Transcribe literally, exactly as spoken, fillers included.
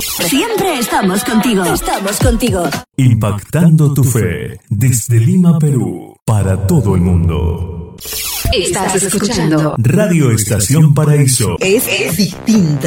Siempre estamos contigo. Estamos contigo. Impactando tu fe desde Lima, Perú, para todo el mundo. Estás escuchando Radio Estación Paraíso. Es, es distinta.